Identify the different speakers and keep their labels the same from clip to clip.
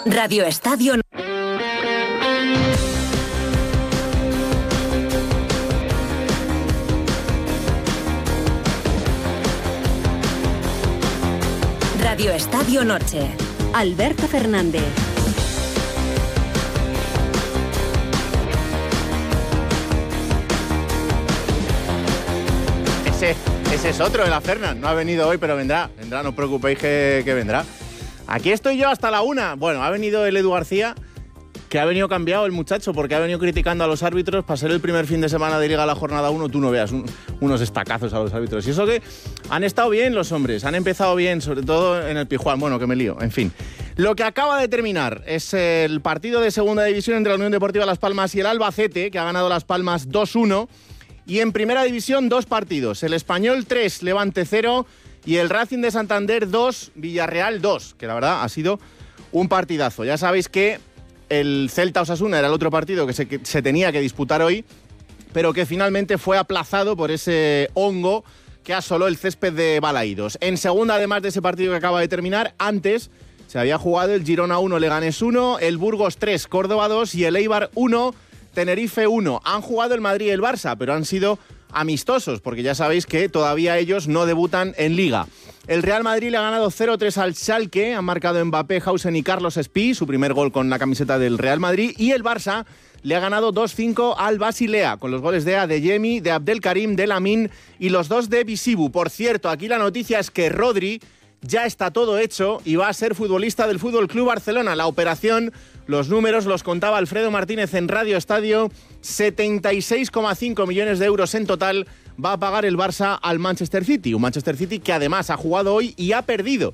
Speaker 1: Radio Estadio. Radio Estadio Noche. Alberto Fernández.
Speaker 2: Ese es otro de la Fernan. No ha venido hoy, pero vendrá. No os preocupéis que vendrá. Aquí estoy yo hasta la 1. Bueno, ha venido el Edu García, que ha venido cambiado el muchacho, porque ha venido criticando a los árbitros para ser el primer fin de semana de Liga la jornada 1. Tú no veas unos estacazos a los árbitros. Y eso que han estado bien los hombres, han empezado bien, sobre todo en el Pijuán. Bueno, que me lío, en fin. Lo que acaba de terminar es el partido de segunda división entre la Unión Deportiva Las Palmas y el Albacete, que ha ganado Las Palmas 2-1. Y en primera división, 2 partidos. El Español 3, Levante 0. Y el Racing de Santander 2, Villarreal 2. Que la verdad ha sido un partidazo. Ya sabéis que el Celta-Osasuna era el otro partido que se tenía que disputar hoy, pero que finalmente fue aplazado por ese hongo que asoló el césped de Balaídos. En segunda, además de ese partido que acaba de terminar, antes se había jugado el Girona 1, Leganés 1, el Burgos 3, Córdoba 2 y el Eibar 1, Tenerife 1. Han jugado el Madrid y el Barça, pero han sido amistosos, porque ya sabéis que todavía ellos no debutan en Liga. El Real Madrid le ha ganado 0-3 al Schalke, han marcado Mbappé, Hausen y Carlos Espí, su primer gol con la camiseta del Real Madrid, y el Barça le ha ganado 2-5 al Basilea, con los goles de Adeyemi, de Abdelkarim, de Lamine y los 2 de Bisibu. Por cierto, aquí la noticia es que Rodri ya está todo hecho y va a ser futbolista del Fútbol Club Barcelona. La operación, los números los contaba Alfredo Martínez en Radio Estadio. 76,5 millones de euros en total va a pagar el Barça al Manchester City. Un Manchester City que además ha jugado hoy y ha perdido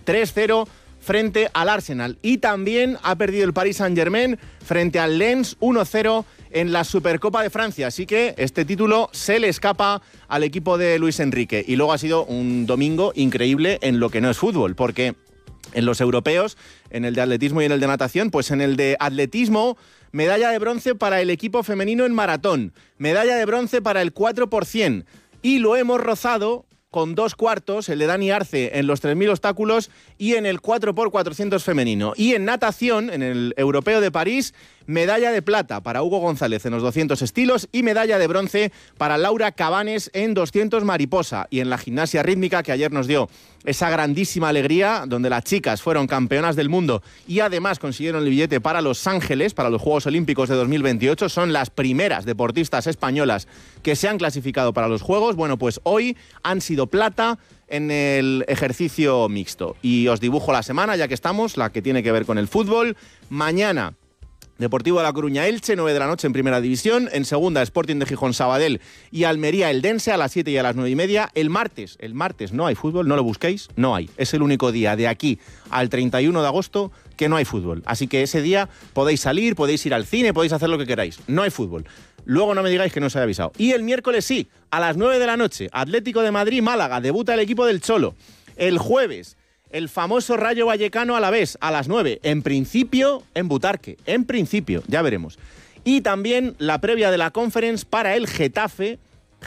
Speaker 2: 3-0 frente al Arsenal. Y también ha perdido el Paris Saint-Germain frente al Lens 1-0 en la Supercopa de Francia. Así que este título se le escapa al equipo de Luis Enrique. Y luego ha sido un domingo increíble en lo que no es fútbol, porque en los europeos, en el de atletismo y en el de natación, pues en el de atletismo, medalla de bronce para el equipo femenino en maratón, medalla de bronce para el 4%, y lo hemos rozado con 2 cuartos, el de Dani Arce en los 3.000 obstáculos y en el 4x400 femenino. Y en natación, en el Europeo de París, medalla de plata para Hugo González en los 200 estilos y medalla de bronce para Laura Cabanes en 200 mariposa. Y en la gimnasia rítmica, que ayer nos dio esa grandísima alegría, donde las chicas fueron campeonas del mundo y además consiguieron el billete para Los Ángeles, para los Juegos Olímpicos de 2028. Son las primeras deportistas españolas que se han clasificado para los Juegos. Bueno, pues hoy han sido plata en el ejercicio mixto. Y os dibujo la semana, ya que estamos, la que tiene que ver con el fútbol. Mañana, Deportivo de La Coruña Elche, 9 de la noche en Primera División. En segunda, Sporting de Gijón Sabadell y Almería Eldense a las 7 y a las 9:30. El martes no hay fútbol, no lo busquéis, no hay. Es el único día de aquí al 31 de agosto que no hay fútbol. Así que ese día podéis salir, podéis ir al cine, podéis hacer lo que queráis. No hay fútbol. Luego no me digáis que no os he avisado. Y el miércoles sí, a las 9 de la noche, Atlético de Madrid-Málaga, debuta el equipo del Cholo. El jueves, el famoso Rayo Vallecano Alavés, a las 9, en principio en Butarque, en principio, ya veremos. Y también la previa de la Conference para el Getafe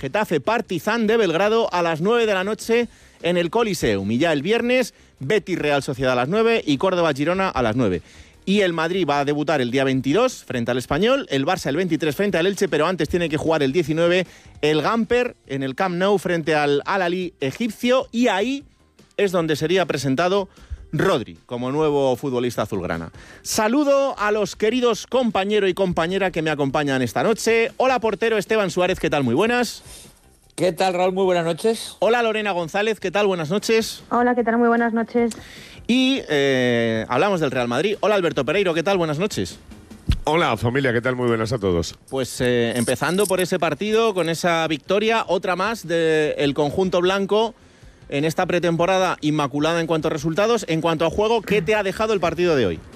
Speaker 2: Partizan de Belgrado a las 9 de la noche en el Coliseum. Y ya el viernes, Betis Real Sociedad a las 9 y Córdoba Girona a las 9. Y el Madrid va a debutar el día 22 frente al Español, el Barça el 23 frente al Elche, pero antes tiene que jugar el 19 el Gamper en el Camp Nou frente al Al-Ahly egipcio, y ahí es donde sería presentado Rodri como nuevo futbolista azulgrana. Saludo a los queridos compañero y compañera que me acompañan esta noche. Hola, portero Esteban Suárez, ¿qué tal? Muy buenas.
Speaker 3: ¿Qué tal, Raúl? Muy buenas noches.
Speaker 2: Hola, Lorena González, ¿qué tal? Buenas noches.
Speaker 4: Hola, ¿qué tal? Muy buenas noches.
Speaker 2: Y hablamos del Real Madrid. Hola, Alberto Pereiro, ¿qué tal? Buenas noches.
Speaker 5: Hola, familia, ¿qué tal? Muy buenas a todos.
Speaker 2: Pues empezando por ese partido, con esa victoria, otra más del conjunto blanco en esta pretemporada inmaculada en cuanto a resultados. En cuanto a juego, ¿qué te ha dejado el partido de hoy?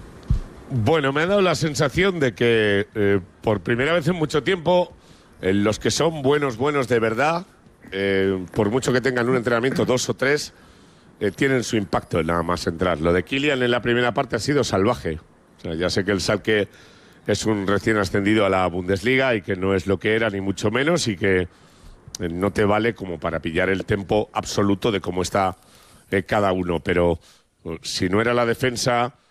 Speaker 5: Bueno, me ha dado la sensación de que por primera vez en mucho tiempo los que son buenos de verdad, por mucho que tengan un entrenamiento 2 o 3, tienen su impacto en nada más entrar. Lo de Kylian en la primera parte ha sido salvaje. O sea, ya sé que el Schalke es un recién ascendido a la Bundesliga y que no es lo que era, ni mucho menos, y que no te vale como para pillar el tempo absoluto de cómo está cada uno. Pero si no era la defensa